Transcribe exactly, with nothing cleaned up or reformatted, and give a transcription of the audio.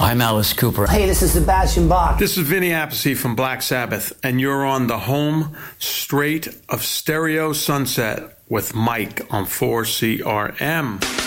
I'm Alice Cooper. Hey, this is Sebastian Bach. This is Vinny Appice from Black Sabbath, and you're on the home straight of Stereo Sunset with Mike on four C R M.